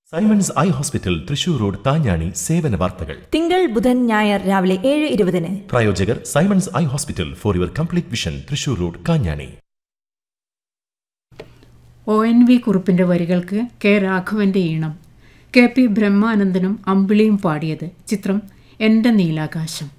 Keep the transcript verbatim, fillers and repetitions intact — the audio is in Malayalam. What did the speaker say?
Symons eye hospital Thrissur road താഞ്ഞാണി സേവന വാർത്തകൾ തിങ്കൾ ബുധൻ ഞായർ രാവിലെ ഏഴ് ഇരുപതിന്. പ്രായോജകർ Symons eye hospital for your complete vision Thrissur road Kanjani. O N V കുറുപ്പിന്റെ വരികൾക്ക് കെ രാഘവന്റെ ഈണം, കെ പി ബ്രഹ്മാനന്ദനും അമ്പിളിയും പാടിയത്. ചിത്രം എൻ്റെ നീലാകാശം.